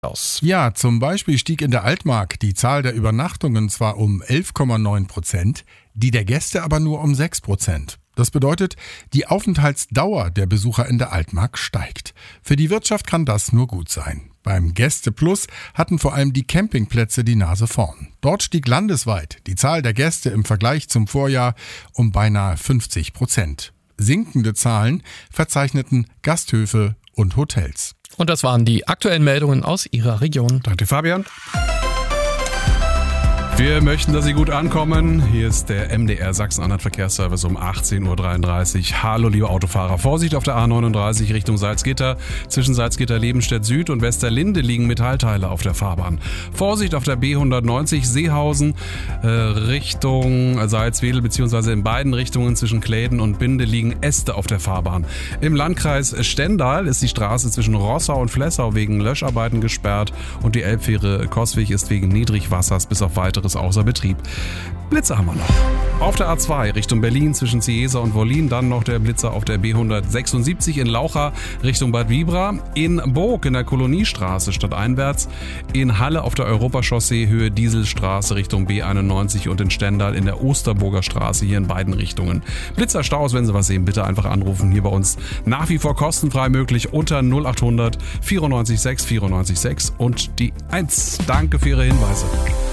aus. Ja, zum Beispiel stieg in der Altmark die Zahl der Übernachtungen zwar um 11,9%, die der Gäste aber nur um 6%. Das bedeutet, die Aufenthaltsdauer der Besucher in der Altmark steigt. Für die Wirtschaft kann das nur gut sein. Beim Gäste Plus hatten vor allem die Campingplätze die Nase vorn. Dort stieg landesweit die Zahl der Gäste im Vergleich zum Vorjahr um beinahe 50%. Sinkende Zahlen verzeichneten Gasthöfe und Hotels. Und das waren die aktuellen Meldungen aus Ihrer Region. Danke, Fabian. Wir möchten, dass Sie gut ankommen. Hier ist der MDR Sachsen-Anhalt Verkehrsservice um 18.33 Uhr. Hallo, liebe Autofahrer. Vorsicht auf der A39 Richtung Salzgitter. Zwischen Salzgitter-Lebenstedt Süd und Westerlinde liegen Metallteile auf der Fahrbahn. Vorsicht auf der B190 Seehausen Richtung Salzwedel bzw. in beiden Richtungen zwischen Kläden und Binde liegen Äste auf der Fahrbahn. Im Landkreis Stendal ist die Straße zwischen Rossau und Flessau wegen Löscharbeiten gesperrt und die Elbfähre Coswig ist wegen Niedrigwassers bis auf weiteres außer Betrieb. Blitze haben wir noch. Auf der A2 Richtung Berlin zwischen Ciesa und Wollin, dann noch der Blitzer auf der B176 in Laucha Richtung Bad Vibra, in Burg in der Koloniestraße stadteinwärts, in Halle auf der Europachaussee Höhe Dieselstraße Richtung B91 und in Stendal in der Osterburger Straße hier in beiden Richtungen. Blitzerstaus, wenn Sie was sehen, bitte einfach anrufen. Hier bei uns nach wie vor kostenfrei möglich unter 0800 94 6 94 6 und die 1. Danke für Ihre Hinweise.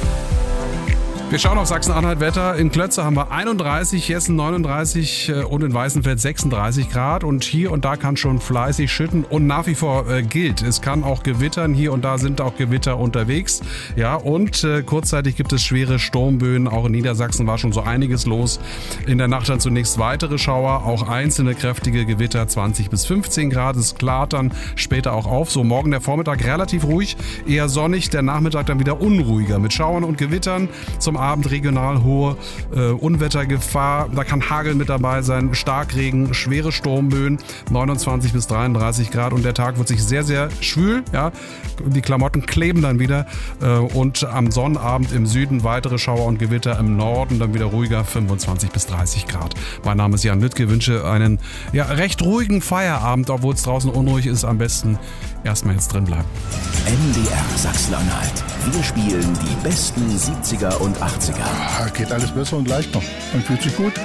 Wir schauen auf Sachsen-Anhalt Wetter. In Klötze haben wir 31, Jessen 39 und in Weißenfeld 36 Grad. Und hier und da kann schon fleißig schütten und nach wie vor gilt. Es kann auch gewittern. Hier und da sind auch Gewitter unterwegs. Ja, und kurzzeitig gibt es schwere Sturmböen. Auch in Niedersachsen war schon so einiges los. In der Nacht dann zunächst weitere Schauer, auch einzelne kräftige Gewitter, 20 bis 15 Grad. Es klart dann später auch auf. So morgen der Vormittag relativ ruhig, eher sonnig. Der Nachmittag dann wieder unruhiger mit Schauern und Gewittern. Zum Abend regional hohe Unwettergefahr. Da kann Hagel mit dabei sein, Starkregen, schwere Sturmböen, 29 bis 33 Grad und der Tag wird sich sehr, sehr schwül. Ja? Die Klamotten kleben dann wieder und am Sonnabend im Süden weitere Schauer und Gewitter, im Norden dann wieder ruhiger, 25 bis 30 Grad. Mein Name ist Jan Lüttke, wünsche einen recht ruhigen Feierabend, obwohl es draußen unruhig ist. Am besten erstmal jetzt drin bleiben. MDR Sachsen-Anhalt. Wir spielen die besten 70er und 80er. Geht alles besser und leichter. Man fühlt sich gut.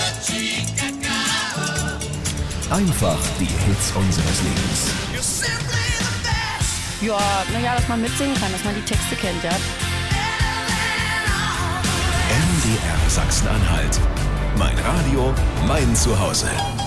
Einfach die Hits unseres Lebens. Ja, dass man mitsingen kann, dass man die Texte kennt, ja. MDR Sachsen-Anhalt. Mein Radio, mein Zuhause.